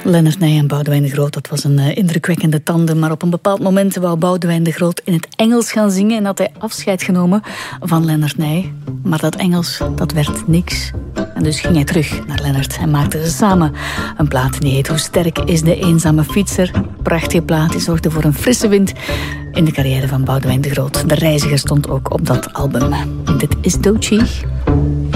Lennart Nij en Boudewijn de Groot, dat was een indrukwekkende tandem. Maar op een bepaald moment wou Boudewijn de Groot in het Engels gaan zingen en had hij afscheid genomen van Lennart Nij. Maar dat Engels, dat werd niks. En dus ging hij terug naar Lennart en maakten ze samen een plaat die heet Hoe sterk is de eenzame fietser. Prachtige plaat, die zorgde voor een frisse wind in de carrière van Boudewijn de Groot. De Reiziger stond ook op dat album. Dit is Doechii.